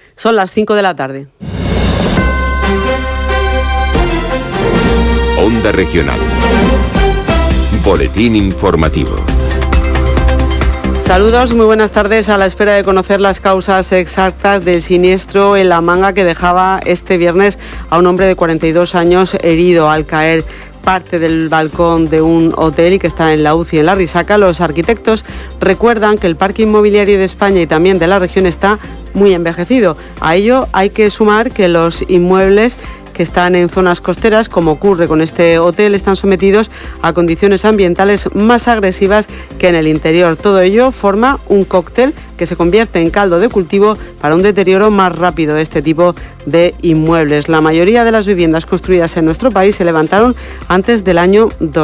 Son las 5 de la tarde. Onda Regional. Boletín informativo. Saludos, muy buenas tardes. A la espera de conocer las causas exactas del siniestro en La Manga que dejaba este viernes a un hombre de 42 años herido al caer parte del balcón de un hotel y que está en la UCI en La Risaca, los arquitectos recuerdan que el parque inmobiliario de España y también de la región está muy envejecido. A ello hay que sumar que los inmuebles que están en zonas costeras, como ocurre con este hotel, están sometidos a condiciones ambientales más agresivas que en el interior. Todo ello forma un cóctel que se convierte en caldo de cultivo para un deterioro más rápido de este tipo de inmuebles. La mayoría de las viviendas construidas en nuestro país se levantaron antes del año 2000.